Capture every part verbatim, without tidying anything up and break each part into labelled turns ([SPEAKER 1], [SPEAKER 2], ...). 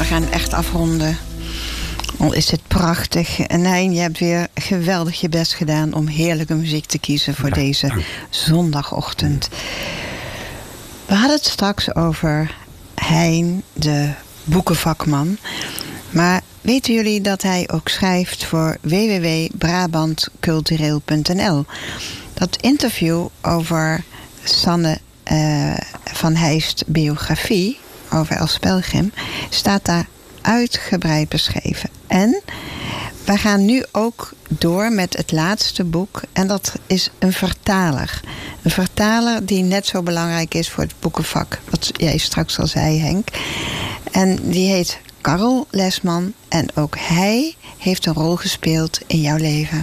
[SPEAKER 1] gaan echt afronden. Al is het prachtig. En Hein, je hebt weer geweldig je best gedaan om heerlijke muziek te kiezen voor deze zondagochtend. We hadden het straks over Hein, de boekenvakman. Maar weten jullie dat hij ook schrijft voor w w w punt brabant cultureel punt n l? Dat interview over Sanne uh, van Heijst biografie over Els Pelgrim staat daar uitgebreid beschreven. En we gaan nu ook door met het laatste boek. En dat is een vertaler. Een vertaler die net zo belangrijk is voor het boekenvak. Wat jij straks al zei, Henk. En die heet Karel Lesman. En ook hij heeft een rol gespeeld in jouw leven.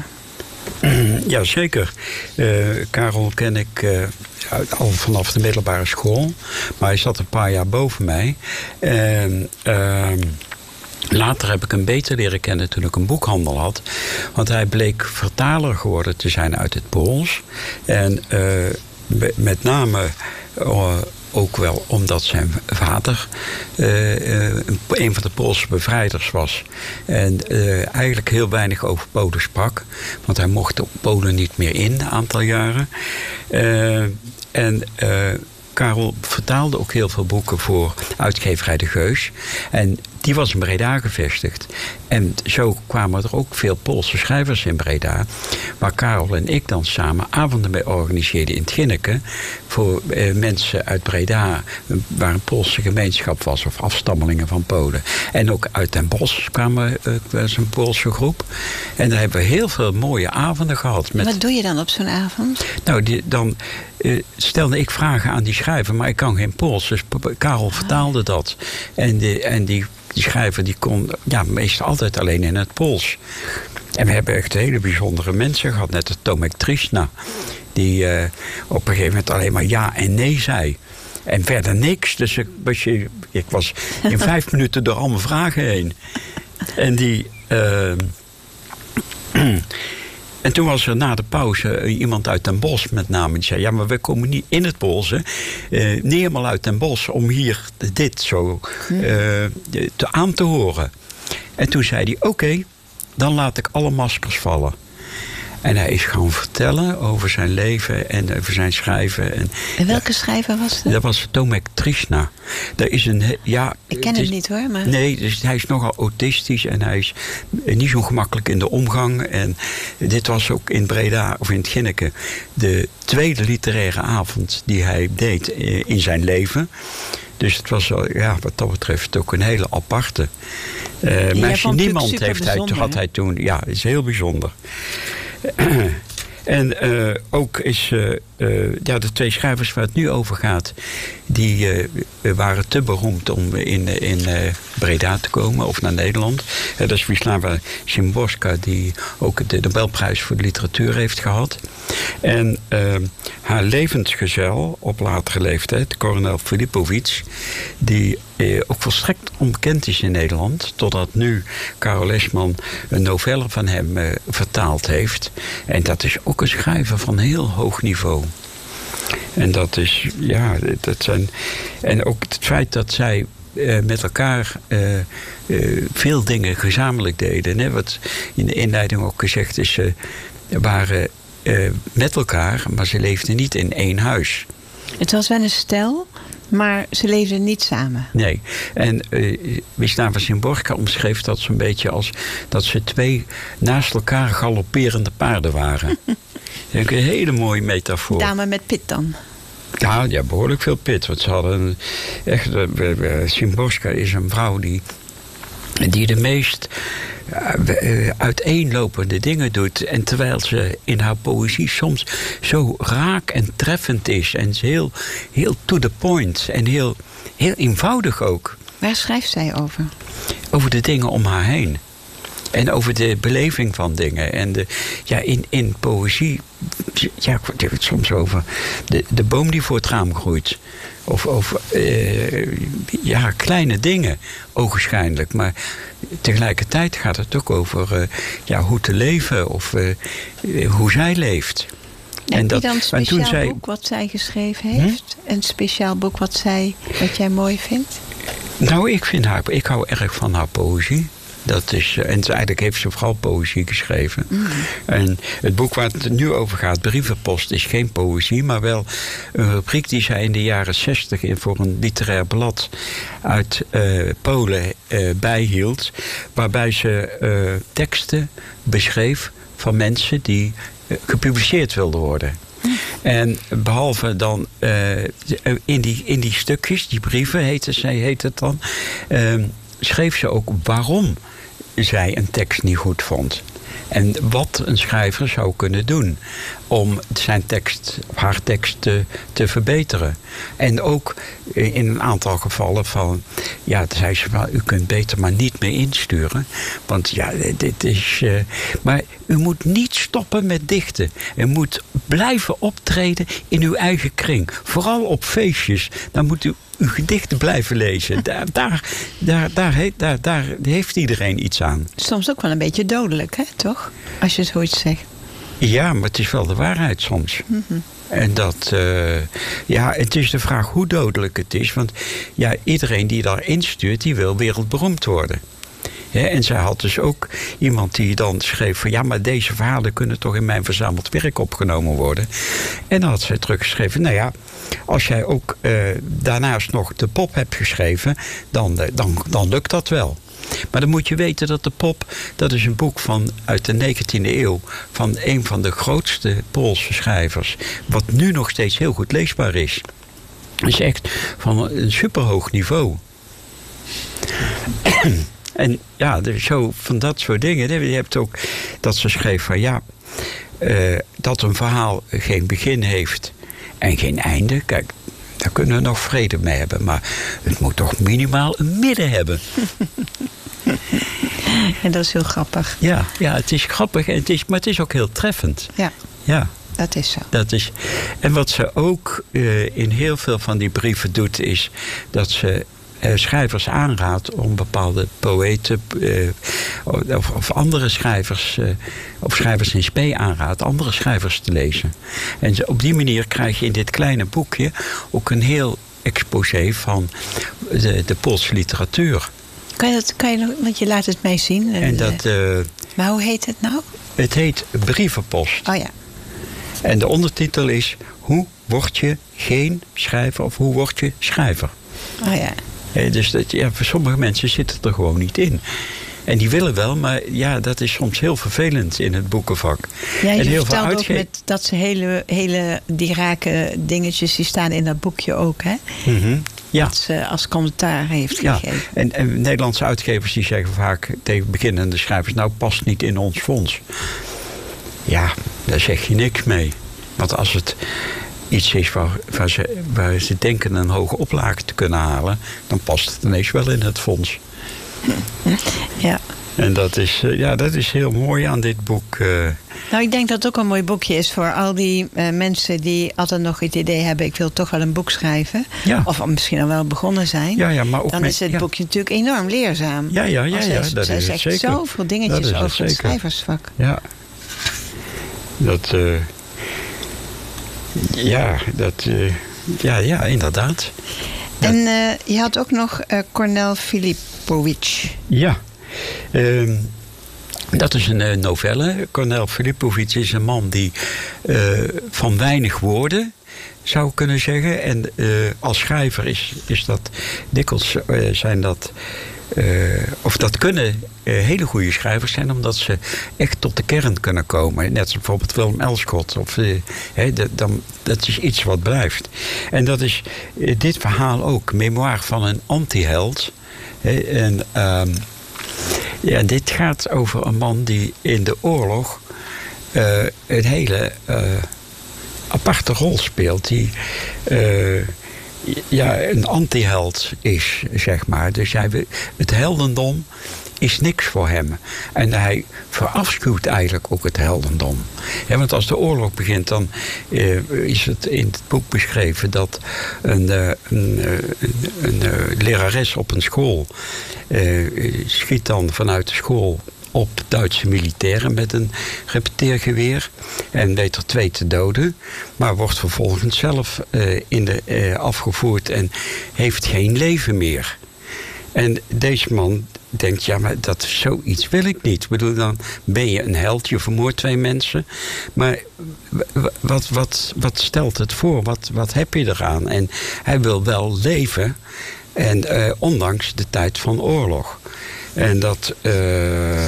[SPEAKER 2] Ja, zeker. Uh, Karel ken ik uh, al vanaf de middelbare school. Maar hij zat een paar jaar boven mij. En uh, later heb ik hem beter leren kennen toen ik een boekhandel had. Want hij bleek vertaler geworden te zijn uit het Pools. En uh, met name Uh, ook wel omdat zijn vader uh, uh, een van de Poolse bevrijders was. En uh, eigenlijk heel weinig over Polen sprak. Want hij mocht op Polen niet meer in, een aantal jaren. Uh, en uh, Karel vertaalde ook heel veel boeken voor uitgeverij De Geus. En die was in Breda gevestigd. En zo kwamen er ook veel Poolse schrijvers in Breda. Waar Karel en ik dan samen avonden mee organiseerden in het Ginneke. Voor eh, mensen uit Breda, waar een Poolse gemeenschap was. Of afstammelingen van Polen. En ook uit Den Bosch kwamen uh, was een Poolse groep. En daar hebben we heel veel mooie avonden gehad. Met...
[SPEAKER 1] Wat doe je dan op zo'n avond?
[SPEAKER 2] Nou, die, dan uh, stelde ik vragen aan die schrijver. Maar ik kan geen Pools. Dus Karel vertaalde dat. En, de, en die... Die schrijver die kon ja, meestal altijd alleen in het Pools. En we hebben echt hele bijzondere mensen gehad. Net als Tomek Trisna. Die uh, op een gegeven moment alleen maar ja en nee zei. En verder niks. Dus ik was, ik was in vijf minuten door al mijn vragen heen. En die... Uh, En toen was er na de pauze iemand uit Den Bosch met name. Die zei, ja, maar we komen niet in het Pools. Hè. Uh, niet helemaal uit Den Bosch om hier dit zo uh, te, aan te horen. En toen zei hij, oké, okay, dan laat ik alle maskers vallen. En hij is gaan vertellen over zijn leven en over zijn schrijven. En,
[SPEAKER 1] en welke ja, schrijver was dat?
[SPEAKER 2] Dat was Tomek Trisna. Dat is een, ja,
[SPEAKER 1] ik ken hem is, niet hoor. Maar...
[SPEAKER 2] Nee, dus hij is nogal autistisch en hij is niet zo gemakkelijk in de omgang. En dit was ook in Breda of in het Ginneke de tweede literaire avond die hij deed in zijn leven. Dus het was ja, wat dat betreft ook een hele aparte. Uh, meisje niemand heeft hij, had hij toen. Ja, het is heel bijzonder. En uh, ook is uh, uh, ja, de twee schrijvers waar het nu over gaat, die uh, waren te beroemd om in, in uh, Breda te komen of naar Nederland. Uh, dat is Wisława Szymborska, die ook de Nobelprijs voor de literatuur heeft gehad. En uh, haar levensgezel op latere leeftijd, Kornel Filipovic, die uh, ook volstrekt onbekend is in Nederland, totdat nu Karel Lesman een novelle van hem uh, vertaald heeft. En dat is ook een schrijver van heel hoog niveau. En dat is, ja, dat zijn. En ook het feit dat zij uh, met elkaar uh, uh, veel dingen gezamenlijk deden. Hè, wat in de inleiding ook gezegd is, ze uh, waren uh, met elkaar, maar ze leefden niet in één huis.
[SPEAKER 1] Het was wel een stel, maar ze leefden niet samen.
[SPEAKER 2] Nee. En uh, Wisława Szymborska omschreef dat zo'n beetje als dat ze twee naast elkaar galopperende paarden waren. Dat is een hele mooie metafoor.
[SPEAKER 1] Dame met pit dan?
[SPEAKER 2] Ja, ja, behoorlijk veel pit. Want ze hadden echt. Uh, uh, Szymborska is een vrouw die, die de meest uh, uiteenlopende dingen doet. En terwijl ze in haar poëzie soms zo raak en treffend is. En heel, heel to the point. En heel, heel eenvoudig ook.
[SPEAKER 1] Waar schrijft zij over?
[SPEAKER 2] Over de dingen om haar heen. En over de beleving van dingen. En de, ja, in, in poëzie, ja, ik heb het soms over de, de boom die voor het raam groeit. Of over uh, ja, kleine dingen, ogenschijnlijk. Maar tegelijkertijd gaat het ook over uh, ja, hoe te leven of uh, hoe zij leeft.
[SPEAKER 1] Heb en dat, je dan een speciaal zij, boek wat zij geschreven heeft? Hm? Een speciaal boek wat, zij, wat jij mooi vindt?
[SPEAKER 2] Nou, ik vind haar, ik hou erg van haar poëzie. Dat is, en eigenlijk heeft ze vooral poëzie geschreven. Mm. En het boek waar het nu over gaat, Brievenpost, is geen poëzie, maar wel een rubriek die zij in de jaren zestig voor een literair blad uit uh, Polen uh, bijhield. Waarbij ze uh, teksten beschreef van mensen die uh, gepubliceerd wilden worden. En behalve dan uh, in, die, in die stukjes, die brieven heette, zij heet het dan, uh, schreef ze ook waarom zij een tekst niet goed vond. En wat een schrijver zou kunnen doen om zijn tekst, haar tekst te, te verbeteren. En ook in een aantal gevallen van, ja, zei ze wel, u kunt beter maar niet meer insturen. Want ja, dit is. Uh, maar u moet niet stoppen met dichten. U moet blijven optreden in uw eigen kring. Vooral op feestjes. Dan moet u uw gedichten blijven lezen. Daar, daar, daar, daar, he, daar, daar heeft iedereen iets aan.
[SPEAKER 1] Soms ook wel een beetje dodelijk, hè, toch? Als je zoiets zegt.
[SPEAKER 2] Ja, maar het is wel de waarheid soms. Mm-hmm. En dat, uh, ja, het is de vraag hoe dodelijk het is. Want ja, iedereen die daarin stuurt, die wil wereldberoemd worden. Ja, en zij had dus ook iemand die dan schreef van, ja, maar deze verhalen kunnen toch in mijn verzameld werk opgenomen worden. En dan had zij teruggeschreven, nou ja, als jij ook uh, daarnaast nog De Pop hebt geschreven, dan, uh, dan, dan lukt dat wel. Maar dan moet je weten dat De Pop, dat is een boek van uit de negentiende eeuw... van een van de grootste Poolse schrijvers, wat nu nog steeds heel goed leesbaar is. Het is echt van een superhoog niveau. En ja, zo van dat soort dingen. Je hebt ook dat ze schreef van ja, uh, dat een verhaal geen begin heeft en geen einde. Kijk, daar kunnen we nog vrede mee hebben. Maar het moet toch minimaal een midden hebben.
[SPEAKER 1] En dat is heel grappig.
[SPEAKER 2] Ja, ja, het is grappig, en het is, maar het is ook heel treffend.
[SPEAKER 1] Ja,
[SPEAKER 2] ja.
[SPEAKER 1] Dat is zo.
[SPEAKER 2] Dat is, en wat ze ook uh, in heel veel van die brieven doet, is dat ze uh, schrijvers aanraadt om bepaalde poëten uh, of, of andere schrijvers, uh, of schrijvers in spe aanraadt, andere schrijvers te lezen. En op die manier krijg je in dit kleine boekje ook een heel exposé van de, de Poolse literatuur.
[SPEAKER 1] Kan je dat, kan je, want je laat het mij zien.
[SPEAKER 2] En dat, uh,
[SPEAKER 1] maar hoe heet het nou?
[SPEAKER 2] Het heet Brievenpost.
[SPEAKER 1] Oh ja.
[SPEAKER 2] En de ondertitel is, hoe word je geen schrijver of hoe word je schrijver?
[SPEAKER 1] Oh ja.
[SPEAKER 2] He, dus dat, ja, voor sommige mensen zit het er gewoon niet in. En die willen wel, maar ja, dat is soms heel vervelend in het boekenvak.
[SPEAKER 1] Ja, je
[SPEAKER 2] en heel
[SPEAKER 1] vertelt
[SPEAKER 2] veel
[SPEAKER 1] uitge- ook met dat ze hele, hele die rake dingetjes die staan in dat boekje ook, hè?
[SPEAKER 2] Mm-hmm. Ja.
[SPEAKER 1] Dat ze als commentaar heeft
[SPEAKER 2] ja.
[SPEAKER 1] gegeven.
[SPEAKER 2] En, en Nederlandse uitgevers die zeggen vaak tegen beginnende schrijvers, nou, past niet in ons fonds. Ja, daar zeg je niks mee. Want als het iets is waar, waar, ze, waar ze denken een hoge oplage te kunnen halen, dan past het ineens wel in het fonds.
[SPEAKER 1] Ja.
[SPEAKER 2] En dat is, ja, dat is heel mooi aan dit boek. Uh...
[SPEAKER 1] Nou, ik denk dat het ook een mooi boekje is voor al die uh, mensen die altijd nog het idee hebben, ik wil toch wel een boek schrijven.
[SPEAKER 2] Ja.
[SPEAKER 1] Of misschien al wel begonnen zijn.
[SPEAKER 2] Ja, ja, maar ook
[SPEAKER 1] dan
[SPEAKER 2] met,
[SPEAKER 1] is het
[SPEAKER 2] ja.
[SPEAKER 1] boekje natuurlijk enorm leerzaam.
[SPEAKER 2] Ja, ja, ja, ja,
[SPEAKER 1] zij,
[SPEAKER 2] dat
[SPEAKER 1] zij
[SPEAKER 2] is
[SPEAKER 1] zegt
[SPEAKER 2] het zeker.
[SPEAKER 1] Zoveel dingetjes
[SPEAKER 2] het
[SPEAKER 1] over het
[SPEAKER 2] zeker.
[SPEAKER 1] schrijversvak.
[SPEAKER 2] Ja. Dat, uh... ja, dat, uh... ja, ja, inderdaad.
[SPEAKER 1] En uh, je had ook nog uh, Kornél Filipović.
[SPEAKER 2] Ja. Uh, dat is een uh, novelle. Kornél Filipović is een man die uh, van weinig woorden zou kunnen zeggen. En uh, als schrijver is, is dat dikwijls uh, zijn dat. Uh, of dat kunnen uh, hele goede schrijvers zijn, omdat ze echt tot de kern kunnen komen. Net zoals bijvoorbeeld Willem Elschot. Of, uh, he, dat, dan, dat is iets wat blijft. En dat is uh, dit verhaal ook. Memoir van een antiheld. He, en uh, ja, dit gaat over een man die in de oorlog uh, een hele uh, aparte rol speelt. Die uh, ja, een antiheld is, zeg maar. Dus hij, het heldendom is niks voor hem. En hij verafschuwt eigenlijk ook het heldendom. Ja, want als de oorlog begint, dan uh, is het in het boek beschreven dat een, uh, een, uh, een, een uh, lerares op een school uh, schiet dan vanuit de school op Duitse militairen met een repeteergeweer en weet er twee te doden, maar wordt vervolgens zelf uh, in de, uh, afgevoerd en heeft geen leven meer. En deze man denkt, ja, maar dat zoiets wil ik niet. Ik bedoel, dan ben je een held, je vermoordt twee mensen. Maar wat, wat, wat stelt het voor? Wat, wat heb je eraan? En hij wil wel leven. En uh, ondanks de tijd van oorlog. En dat... Uh,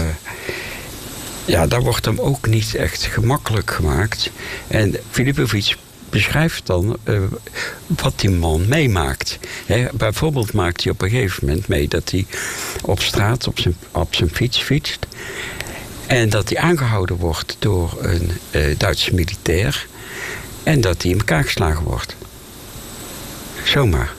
[SPEAKER 2] ja, daar wordt hem ook niet echt gemakkelijk gemaakt. En Filipovic beschrijft dan uh, wat die man meemaakt. He, bijvoorbeeld maakt hij op een gegeven moment mee dat hij op straat op zijn, op zijn fiets fietst. En dat hij aangehouden wordt door een uh, Duitse militair. En dat hij in elkaar geslagen wordt. Zomaar.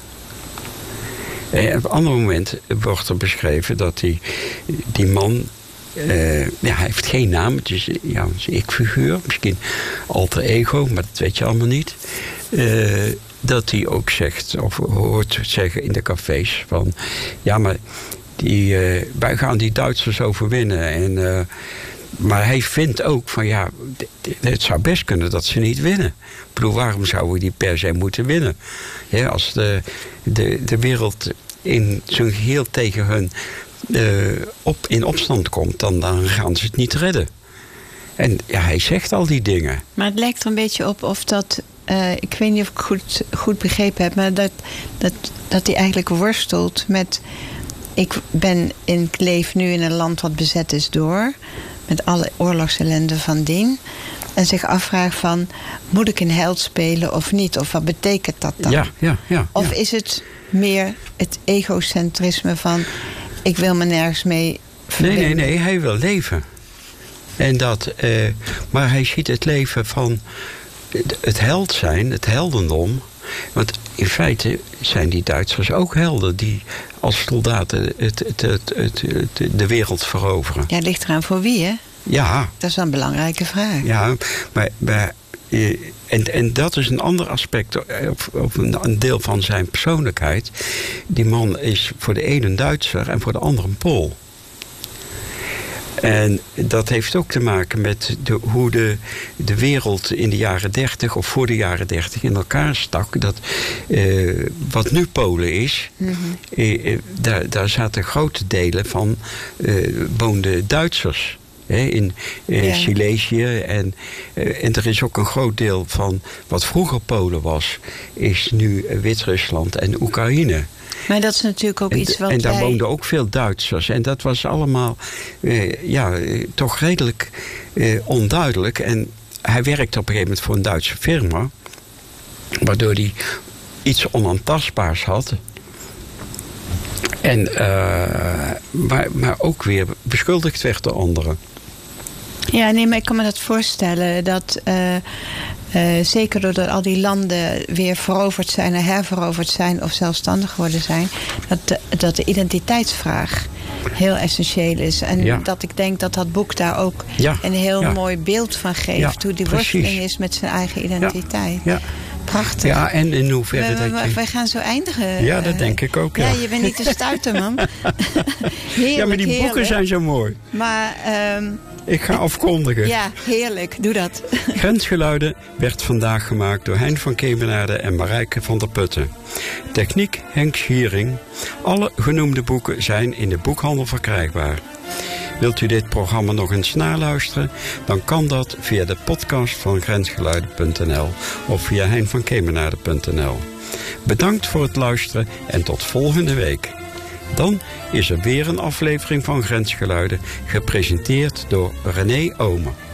[SPEAKER 2] En op een ander moment wordt er beschreven dat die, die man... Uh, ja, hij heeft geen naam, het is ja, een ik-figuur, misschien alter ego, maar dat weet je allemaal niet. Uh, dat hij ook zegt, of hoort zeggen in de cafés van... ja, maar die, uh, wij gaan die Duitsers overwinnen. En, uh, maar hij vindt ook van ja, het zou best kunnen dat ze niet winnen. Ik bedoel, waarom zouden we die per se moeten winnen? Ja, als de, de, de wereld in zijn geheel tegen hun... Uh, op, in opstand komt, dan, dan gaan ze het niet redden. En ja, hij zegt al die dingen. Maar
[SPEAKER 1] het lijkt er een beetje op of dat... Uh, ik weet niet of ik goed, goed begrepen heb... maar dat, dat, dat hij eigenlijk worstelt met... ik ben in, ik leef nu in een land wat bezet is door... met alle oorlogsellende van dien... en zich afvraagt van... moet ik een held spelen of niet? Of wat betekent dat dan?
[SPEAKER 2] Ja, ja, ja,
[SPEAKER 1] of
[SPEAKER 2] ja.
[SPEAKER 1] is het meer het egocentrisme van... ik wil me nergens mee verbinden.
[SPEAKER 2] Nee, nee, nee, hij wil leven. En dat, uh, maar hij ziet het leven van het held zijn, het heldendom. Want in feite zijn die Duitsers ook helden die als soldaten het, het, het, het, het, de wereld veroveren.
[SPEAKER 1] Ja, het ligt eraan voor wie, hè?
[SPEAKER 2] Ja.
[SPEAKER 1] Dat is wel een belangrijke vraag.
[SPEAKER 2] Ja, maar... maar En, en dat is een ander aspect, of, of een, een deel van zijn persoonlijkheid. Die man is voor de ene een Duitser en voor de andere een Pool. En dat heeft ook te maken met de, hoe de, de wereld in de jaren dertig of voor de jaren dertig in elkaar stak. Dat, uh, wat nu Polen is, mm-hmm. uh, daar, daar zaten grote delen van uh, woonden Duitsers. He, in uh, ja. Silesië. En, uh, en er is ook een groot deel van wat vroeger Polen was, is nu uh, Wit-Rusland en Oekraïne.
[SPEAKER 1] Maar dat is natuurlijk ook
[SPEAKER 2] en,
[SPEAKER 1] iets wat
[SPEAKER 2] En daar
[SPEAKER 1] wij...
[SPEAKER 2] woonden ook veel Duitsers. En dat was allemaal uh, ja, uh, toch redelijk uh, onduidelijk. En hij werkte op een gegeven moment voor een Duitse firma, waardoor hij iets onaantastbaars had. En, uh, maar, maar ook weer beschuldigd werd door anderen.
[SPEAKER 1] Ja, nee, maar ik kan me dat voorstellen. Dat uh, uh, zeker doordat al die landen weer veroverd zijn en herveroverd zijn of zelfstandig geworden zijn, dat de, dat de identiteitsvraag heel essentieel is. En ja. dat ik denk dat dat boek daar ook ja. een heel ja. mooi beeld van geeft. Ja, hoe die precies. worsteling is met zijn eigen identiteit. Ja. Ja. Prachtig.
[SPEAKER 2] Ja, en in hoeverre
[SPEAKER 1] we, we,
[SPEAKER 2] dat je...
[SPEAKER 1] Wij gaan zo eindigen.
[SPEAKER 2] Ja, dat denk ik ook, ja.
[SPEAKER 1] Ja, je bent niet te stuiten, man. Heerlijk,
[SPEAKER 2] ja, maar die boeken
[SPEAKER 1] heerlijk.
[SPEAKER 2] zijn zo mooi.
[SPEAKER 1] Maar... Um,
[SPEAKER 2] ik ga afkondigen.
[SPEAKER 1] Ja, heerlijk. Doe dat.
[SPEAKER 2] Grensgeluiden werd vandaag gemaakt door Hein van Kemenade en Marijke van der Putten. Techniek Henk Schiering. Alle genoemde boeken zijn in de boekhandel verkrijgbaar. Wilt u dit programma nog eens naluisteren? Dan kan dat via de podcast van grensgeluiden punt n l of via hein van kemenade punt n l. Bedankt voor het luisteren en tot volgende week. Dan is er weer een aflevering van Grensgeluiden, gepresenteerd door René Omen.